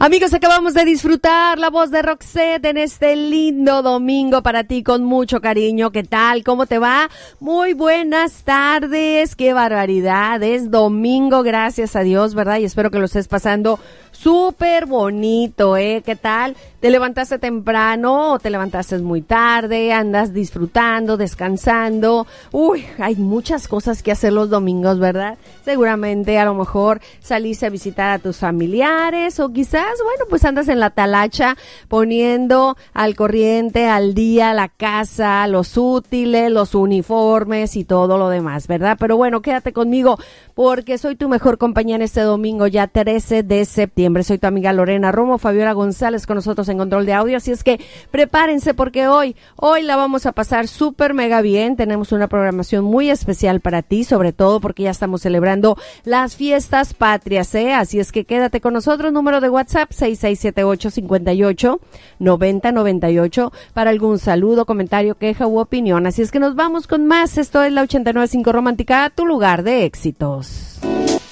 Amigos, acabamos de disfrutar la voz de Roxette en este lindo domingo para ti con mucho cariño. ¿Qué tal? ¿Cómo te va? Muy buenas tardes. ¡Qué barbaridad! Es domingo, gracias a Dios, ¿verdad? Y espero que lo estés pasando súper bonito, ¿eh? ¿Qué tal? ¿Te levantaste temprano o te levantaste muy tarde? ¿Andas disfrutando, descansando? Uy, hay muchas cosas que hacer los domingos, ¿verdad? Seguramente a lo mejor saliste a visitar a tus familiares o quizás, bueno, pues andas en la talacha poniendo al corriente, al día, la casa, los útiles, los uniformes y todo lo demás, ¿verdad? Pero bueno, quédate conmigo porque soy tu mejor compañía en este domingo, ya 13 de septiembre. Soy tu amiga Lorena Romo, Fabiola González con nosotros en control de audio, así es que prepárense porque hoy la vamos a pasar súper mega bien. Tenemos una programación muy especial para ti, sobre todo porque ya estamos celebrando las fiestas patrias, ¿eh? Así es que quédate con nosotros. Número de WhatsApp 6678-58-9098 para algún saludo, comentario, queja u opinión. Así es que nos vamos con más. Esto es la 89.5 Romántica, tu lugar de éxitos.